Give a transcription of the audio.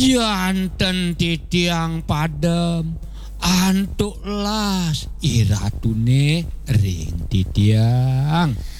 Yanten titiang padem antuk las iratune ring titiang.